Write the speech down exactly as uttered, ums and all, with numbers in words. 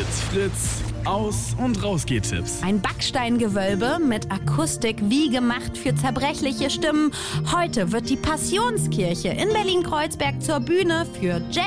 mit Fritz Aus- und Rausgehtipps. Ein Backsteingewölbe mit Akustik wie gemacht für zerbrechliche Stimmen. Heute wird die Passionskirche in Berlin-Kreuzberg zur Bühne für Jazz.